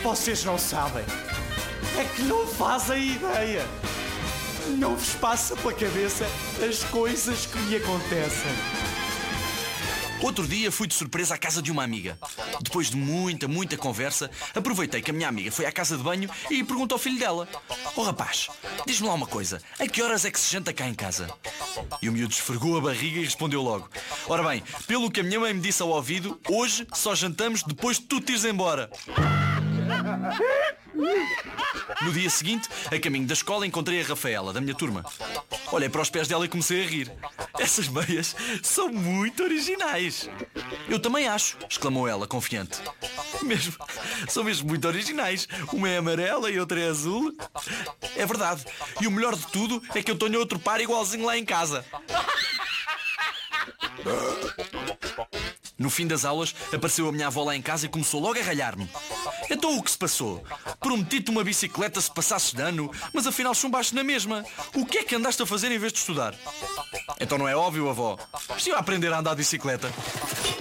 Vocês não sabem. É que não fazem ideia. Não vos passa pela cabeça as coisas que me acontecem. Outro dia fui de surpresa à casa de uma amiga. Depois de muita conversa, aproveitei que a minha amiga foi à casa de banho e perguntou ao filho dela: "Oh rapaz, diz-me lá uma coisa, a que horas é que se janta cá em casa?" E o miúdo esfregou a barriga e respondeu logo: "Ora bem, pelo que a minha mãe me disse ao ouvido, hoje só jantamos depois de tu te ires embora." No dia seguinte, a caminho da escola, encontrei a Rafaela, da minha turma. Olhei para os pés dela e comecei a rir. "Essas meias são muito originais." "Eu também acho", exclamou ela, confiante. São mesmo muito originais. Uma é amarela e outra é azul." "É verdade. E o melhor de tudo é que eu tenho outro par igualzinho lá em casa." No fim das aulas, apareceu a minha avó lá em casa e começou logo a ralhar-me. "Então o que se passou? Prometi-te uma bicicleta se passasses de ano, mas afinal chumbaste na mesma. O que é que andaste a fazer em vez de estudar?" "Então não é óbvio, avó. Estive a aprender a andar de bicicleta."